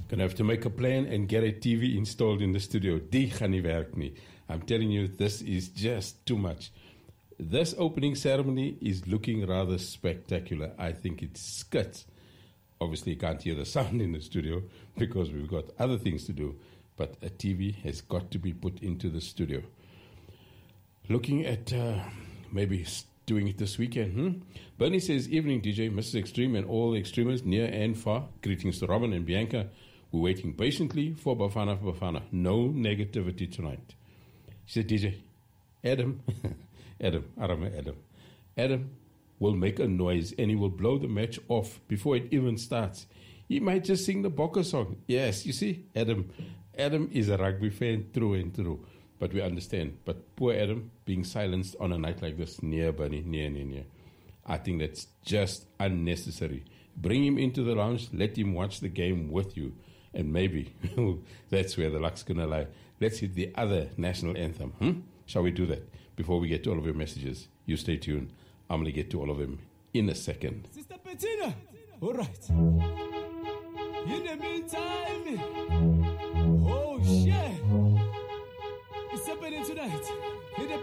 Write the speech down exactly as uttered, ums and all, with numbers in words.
Gonna have to make a plan and get a T V installed in the studio. Die gaan nie werk nie. I'm telling you, this is just too much. This opening ceremony is looking rather spectacular. I think it's skits. Obviously, you can't hear the sound in the studio because we've got other things to do. But a T V has got to be put into the studio. Looking at uh, maybe doing it this weekend. Hmm? Bernie says, evening D J, Missus Extreme and all the extremists near and far. Greetings to Robin and Bianca. We're waiting patiently for Bafana for Bafana. No negativity tonight. She said, D J, Adam, Adam, Arame Adam, Adam will make a noise and he will blow the match off before it even starts. He might just sing the Bokke song. Yes, you see, Adam, Adam is a rugby fan through and through. But we understand. But poor Adam being silenced on a night like this, near Bernie, near, near, near. I think that's just unnecessary. Bring him into the lounge, let him watch the game with you. And maybe that's where the luck's going to lie. Let's hit the other national anthem. Hmm? Shall we do that? Before we get to all of your messages, you stay tuned. I'm going to get to all of them in a second. Sister Bettina, all right. In the meantime, oh shit, it's happening tonight.